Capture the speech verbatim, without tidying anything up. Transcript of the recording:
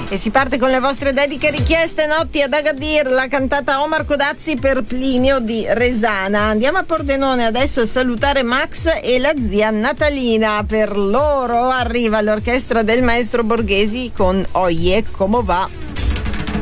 E si parte con le vostre dediche richieste. Notti ad Agadir, la cantata Omar Codazzi per Plinio di Resana. Andiamo a Pordenone adesso a salutare Max e la zia Natalina. Per loro arriva l'orchestra del maestro Borghesi con Oye, come va?